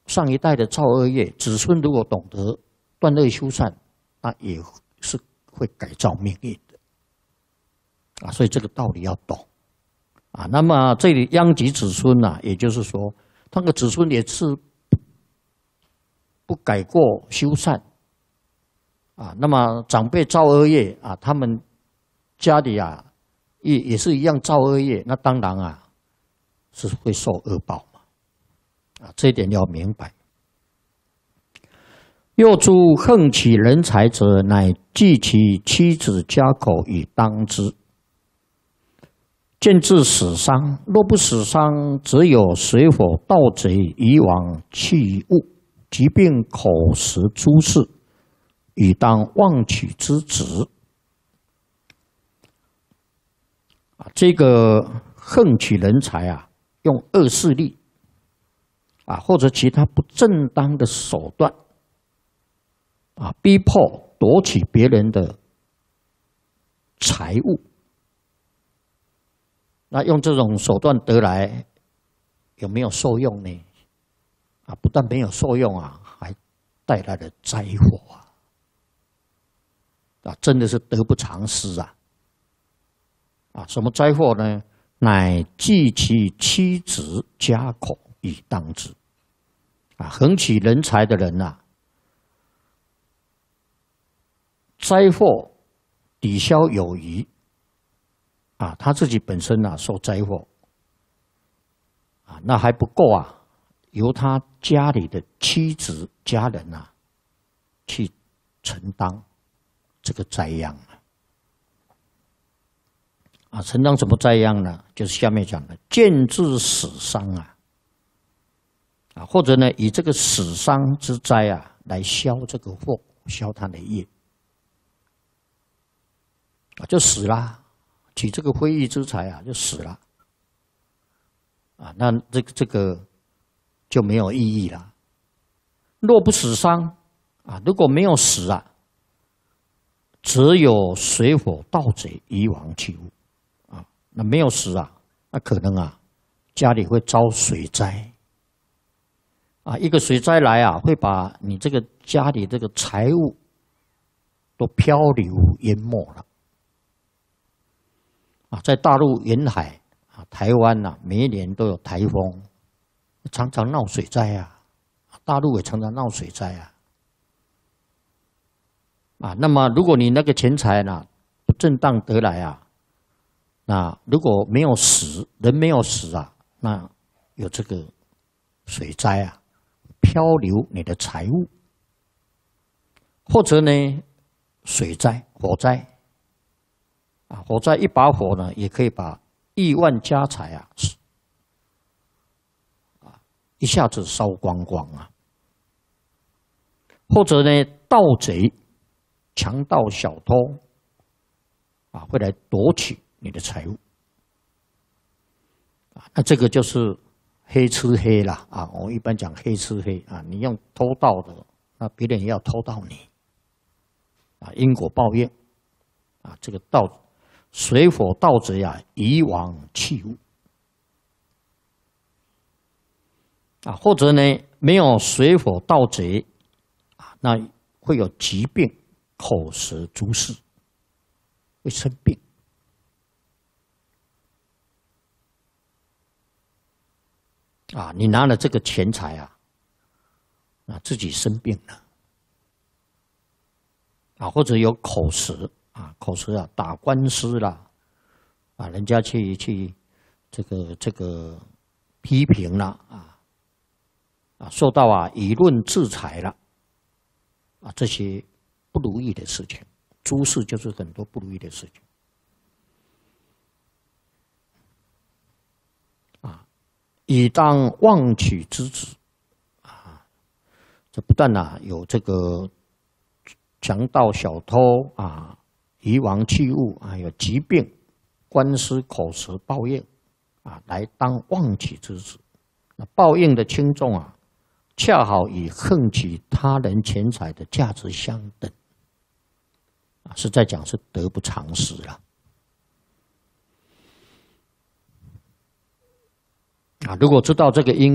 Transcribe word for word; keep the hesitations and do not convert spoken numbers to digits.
上一代的造恶业，子孙如果懂得断恶修善，那也是会改造命运的啊。所以这个道理要懂啊。那么这里殃及子孙呐、啊，也就是说，他的子孙也是不改过修善啊。那么长辈造恶业啊，他们家里啊也也是一样造恶业，那当然啊是会受恶报嘛啊。这一点要明白。又诸横起人才者，乃记其妻子家口以当之，见至死伤。若不死伤，则有水火盗贼以往器物，疾病口食诸事，以当忘取之子。啊，这个横取人才啊，用恶势力啊，或者其他不正当的手段。啊，逼迫夺取别人的财物，那用这种手段得来，有没有受用呢？啊，不但没有受用啊，还带来了灾祸啊！啊，真的是得不偿失啊！啊，什么灾祸呢？乃记其妻子家口以当之。啊，横取人才的人啊，灾祸抵消有余啊，他自己本身啊受灾祸啊，那还不够啊，由他家里的妻子家人啊去承担这个灾殃啊。啊，承担什么灾殃呢？就是下面讲的见至死伤啊，啊，或者呢以这个死伤之灾啊来消这个祸，消他的业。啊，就死了，取这个非义之财啊，就死了，啊，那这个这个就没有意义了。若不死伤啊，如果没有死啊，则有水火盗贼以往器物啊，那没有死啊，那可能啊，家里会遭水灾啊，一个水灾来啊，会把你这个家里这个财物都漂流淹没了。啊，在大陆沿海啊，台湾呐、啊，每一年都有台风，常常闹水灾啊。大陆也常常闹水灾啊。啊，那么如果你那个钱财呢不正当得来啊，那如果没有死，人没有死啊，那有这个水灾啊，漂流你的财物，或者呢水灾、火灾。啊，火灾一把火呢，也可以把亿万家财啊，啊，一下子烧光光啊。或者呢，盗贼、强盗、小偷，啊，会来夺取你的财物。啊，那这个就是黑吃黑啦啊！我一般讲黑吃黑啊，你用偷盗的，那别人也要偷盗你。啊，因果报应，啊，这个盗。水火盗贼啊，以往器物啊，或者呢，没有水火盗贼啊，那会有疾病、口舌诸事，会生病啊。你拿了这个钱财啊，啊，自己生病了啊，或者有口舌。啊，口舌啊，打官司啦，啊，人家去去这个这个批评啦，啊，啊，受到啊舆论制裁了，啊，这些不如意的事情，诸事就是很多不如意的事情，啊，以当忘取之子，啊，这不但啊有这个强盗、小偷啊。遗亡器物啊，有疾病、官司、口舌报应啊，来当忘取之子。那报应的轻重啊，恰好与横取他人钱财的价值相等啊，是在讲是得不偿失了啊。如果知道这个因。